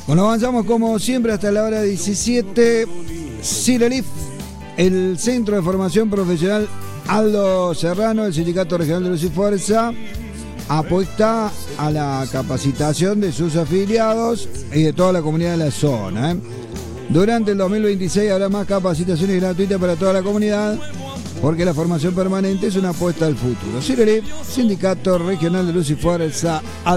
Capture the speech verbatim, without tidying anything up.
Bueno, avanzamos como siempre hasta la hora diecisiete. Cirelif, el Centro de Formación Profesional Aldo Serrano, el Sindicato Regional de Luz y Fuerza, apuesta a la capacitación de sus afiliados y de toda la comunidad de la zona. ¿eh? Durante el dos mil veintiséis habrá más capacitaciones gratuitas para toda la comunidad, porque la formación permanente es una apuesta al futuro. Cirelif, Sindicato Regional de Luz y Fuerza.